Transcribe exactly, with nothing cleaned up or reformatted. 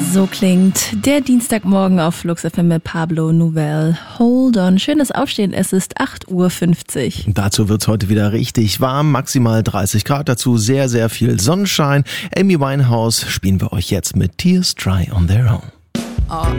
So klingt der Dienstagmorgen auf Flux F M mit Pablo Nouvelle. Hold on. Schönes Aufstehen. Es ist acht Uhr fünfzig. Dazu wird's heute wieder richtig warm. Maximal dreißig Grad. Dazu sehr, sehr viel Sonnenschein. Amy Winehouse spielen wir euch jetzt mit Tears Dry on Their Own. Oh.